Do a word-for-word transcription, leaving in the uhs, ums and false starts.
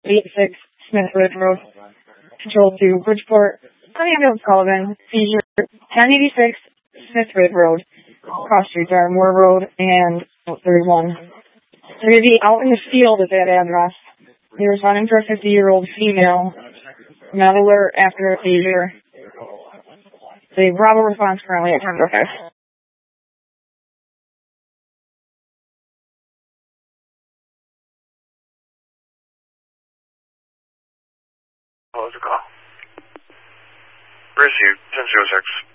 eighty-six Smith Ridge Road. Control to Bridgeport. On the ambulance call in. Seizure ten eighty-six Smith Ridge Road. Cross streets are Moore Road and thirty-one. They're going to be out in the field at that address. They're responding to a fifty-year-old female. Not alert after a seizure. The Bravo response currently at ten oh five. What was the call? Receive ten oh six.